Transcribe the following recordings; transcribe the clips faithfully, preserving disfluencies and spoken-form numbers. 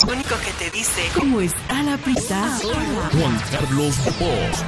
único que te dice cómo está la prisa. Juan Carlos Bosch.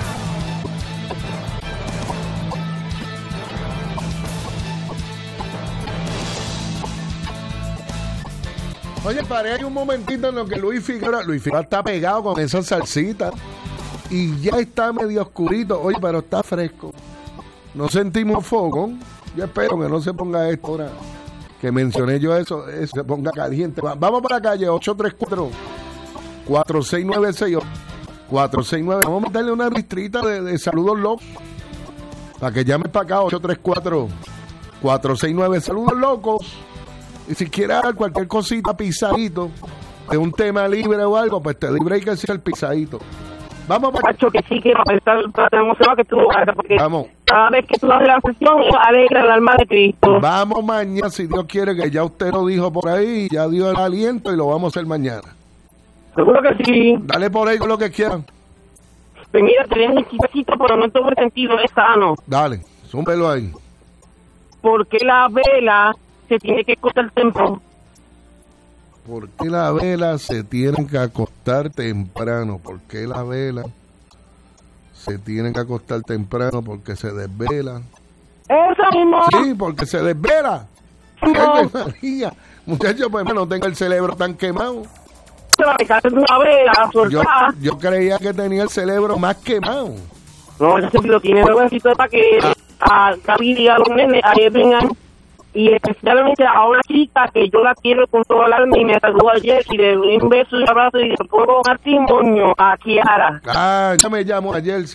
Oye, paré hay un momentito en lo que Luis Figueroa, Luis Figueroa está pegado con esa salsita y ya está medio oscurito. Oye, pero está fresco. No sentimos fuego. Yo espero que no se ponga esto ahora que mencioné yo eso, eso se ponga caliente. Vamos para la calle ocho tres cuatro, cuatro seis nueve seis cuatro seis nueve. Vamos a meterle una ristrita de, de saludos locos para que llamen para acá ocho tres cuatro, cuatro seis nueve. Saludos locos. Y si quieres dar cualquier cosita, pisadito, de un tema libre o algo, pues te libre y que sea el pisadito. Vamos para... Pacho, que sí, que para estar tan emocionado que tú porque Vamos. Cada vez que tú haces la sesión, alegra el alma de Cristo. Vamos mañana, si Dios quiere, que ya usted lo dijo por ahí, ya dio el aliento y lo vamos a hacer mañana. Seguro que sí. Dale por ahí con lo que quieran. Pues mira, te dejo un chistecito, pero no en todo el sentido, es sano. Dale, zúmbelo ahí. ¿Por qué la vela se tiene que cortar temprano? ¿Por qué la vela se tiene que acostar temprano? ¿Por qué la vela se tiene que acostar temprano? Porque se desvela. ¡Eso mismo! Sí, porque se desvela. Ay, María. Muchachos, pues no tengo el cerebro tan quemado. La una vela, Yo, yo creía que tenía el cerebro más quemado. No, ese sí lo tiene nuevecito para que a David y a los nenes ayer vengan. Y especialmente a una chica que yo la quiero con todo el alma y me saludó ayer y le doy un beso y un abrazo y le pongo matrimonio a Kiara. Ah, ya me llamo ayer.